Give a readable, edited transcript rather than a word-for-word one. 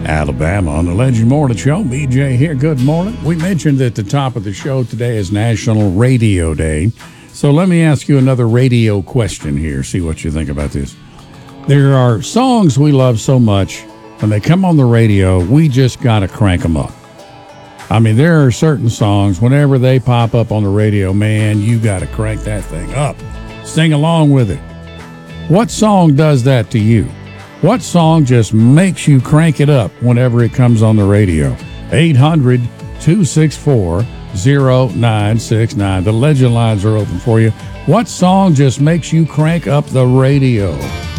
Alabama on the Legend Morning Show. BJ here. Good morning. We mentioned at the top of the show today is National Radio Day. So let me ask you another radio question here. See what you think about this. There are songs we love so much. When they come on the radio, we just got to crank them up. I mean, there are certain songs, whenever they pop up on the radio, man, you got to crank that thing up. Sing along with it. What song does that to you? What song just makes you crank it up whenever it comes on the radio? 800-264-0969. The Legend lines are open for you. What song just makes you crank up the radio?